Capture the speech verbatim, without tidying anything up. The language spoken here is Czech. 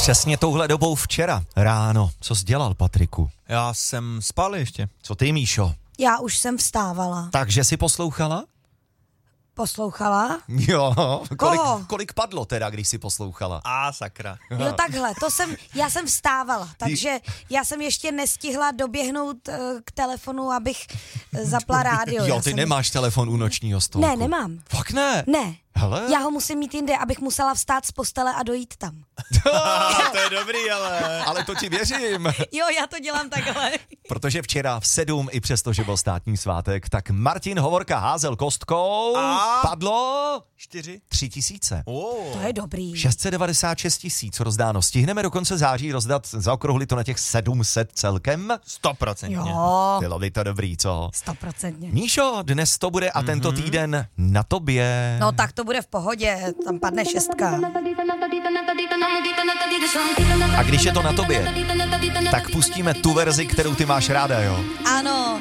Přesně touhle dobou včera ráno. Co jsi dělal, Patriku? Já jsem spal ještě. Co ty, Míšo? Já už jsem vstávala. Takže jsi poslouchala? Poslouchala? Jo. Kolik, Koho? kolik padlo teda, když jsi poslouchala? A sakra. Jo, takhle, to jsem, já jsem vstávala, takže já jsem ještě nestihla doběhnout uh, k telefonu, abych uh, zapla rádio. Jo, Já ty jsem... nemáš telefon u nočního stolku. Ne, nemám. Fakt ne? Ne. Hele. Já ho musím mít jinde, abych musela vstát z postele a dojít tam. To je dobrý, ale... Ale to ti věřím. Jo, já to dělám takhle. Protože včera v sedm, i přesto, že byl státní svátek, tak Martin Hovorka házel kostkou. A? Padlo Čtyři? tři tisíce. Oh. To je dobrý. šest set devadesát šest tisíc rozdáno. Stihneme do konce září rozdat, zaokrouhlit to na těch sedm set celkem? Stoprocentně. Jo, Bylo by to dobrý, co? stoprocentně. Míšo, dnes to bude a tento týden na tobě. No tak to bude v pohodě, tam padne šestka. A když je to na tobě, tak pustíme tu verzi, kterou ty máš ráda, jo? Ano.